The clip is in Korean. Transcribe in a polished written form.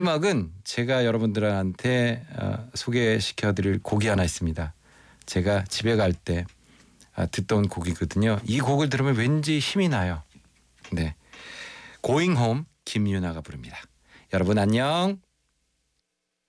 음악은 제가 여러분들한테 소개시켜드릴 곡이 하나 있습니다. 제가 집에 갈 때 듣던 곡이거든요. 이 곡을 들으면 왠지 힘이 나요. 네, Going Home 김유나가 부릅니다. 여러분 안녕.